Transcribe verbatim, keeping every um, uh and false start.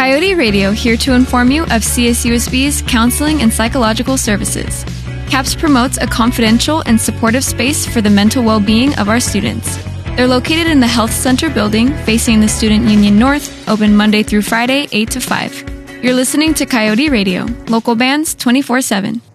Coyote Radio, here to inform you of C S U S B's counseling and psychological services. CAPS promotes a confidential and supportive space for the mental well-being of our students. They're located in the Health Center building, facing the Student Union North, open Monday through Friday, eight to five. You're listening to Coyote Radio, local bands twenty-four seven.